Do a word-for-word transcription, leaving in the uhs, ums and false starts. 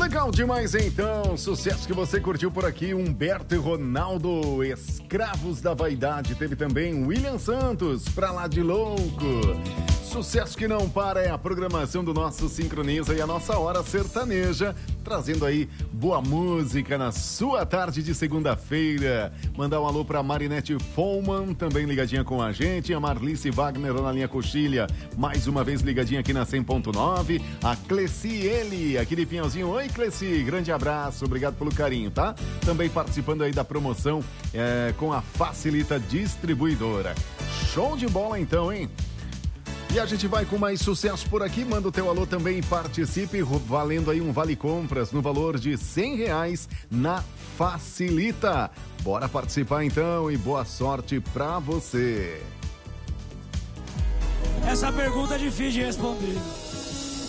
Legal demais, então. Sucesso que você curtiu por aqui. Humberto e Ronaldo, Escravos da Vaidade. Teve também William Santos, Pra Lá de Louco. Sucesso que não para é a programação do nosso Sincroniza e a nossa Hora Sertaneja, trazendo aí boa música na sua tarde de segunda-feira. Mandar um alô pra Marinete Folman, também ligadinha com a gente. A Marlice Wagner na linha Coxilha, mais uma vez ligadinha aqui na cem ponto nove. A Cleci Ele, aqui de Pinhalzinho. Oi, Cleci, grande abraço, obrigado pelo carinho, tá? Também participando aí da promoção é, com a Facilita Distribuidora. Show de bola então, hein? E a gente vai com mais sucesso por aqui. Manda o teu alô também e participe, valendo aí um vale compras no valor de cem reais na Facilita. Bora participar então e boa sorte pra você. Essa pergunta é difícil de responder.